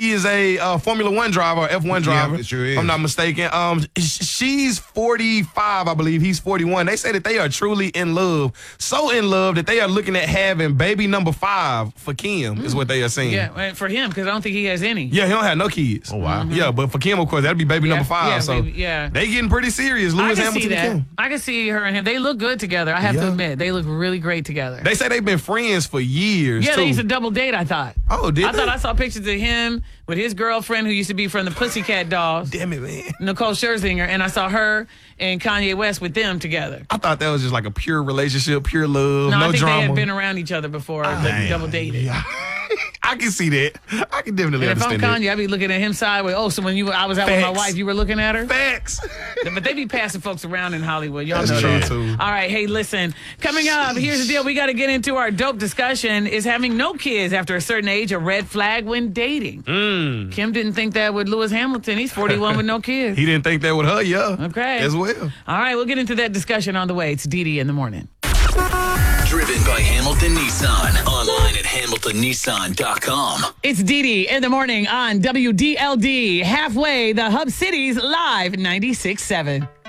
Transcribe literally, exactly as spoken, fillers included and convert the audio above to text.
She is a uh, Formula One driver, F one driver. Yeah, sure is. If I'm not mistaken. Um, sh- she's forty-five, I believe. He's forty-one. They say that they are truly in love, so in love that they are looking at having baby number five for Kim. Mm. Is what they are saying. Yeah, for him because I don't think he has any. Yeah, he don't have no kids. Oh wow. Mm-hmm. Yeah, but for Kim, of course, that'll be baby yeah, number five. Yeah, so baby, yeah, they getting pretty serious. Lewis I can Hamilton see that. and Kim. I can see her and him. They look good together. I have Yeah. to admit, they look really great together. They say they've been friends for years. Yeah, too. they used to double date. I thought. Oh, did I they? thought I saw pictures of him with his girlfriend who used to be from the Pussycat Dolls, Damn it, man. Nicole Scherzinger, and I saw her and Kanye West with them together. I thought that was just like a pure relationship, pure love, No, no, I think drama. they had been around each other before. They double dated. Yeah. I can see that. I can definitely And if I'm understand Kanye, I'd be looking at him sideways. Oh, so when you I was out with my Facts. wife, you were looking at her? that. Facts. But they be passing folks around in Hollywood. Y'all That's know true, that. too. All right, hey, listen. Coming up, here's the deal. We got to get into our dope discussion. Is having no kids after a certain age a red flag when dating? Mm. Kim didn't think that with Lewis Hamilton. He's forty-one with no kids. He didn't think that with her, yeah. Okay. As well. All right, we'll get into that discussion on the way. It's Dee Dee in the morning. Driven by Hamilton Nissan. Online at hamilton nissan dot com. It's Dee Dee in the morning on W D L D. Halfway, the Hub Cities live ninety-six point seven.